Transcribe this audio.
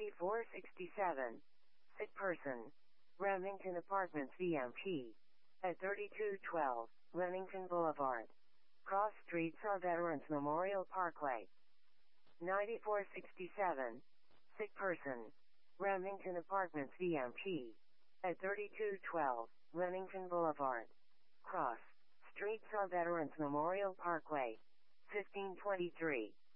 9467. Sick person. Remington Apartments VMP. At 3212, Remington Boulevard. Cross streets are Veterans Memorial Parkway. 9467. Sick person. Remington Apartments VMP. At 3212, Remington Boulevard. Cross streets are Veterans Memorial Parkway. 1523.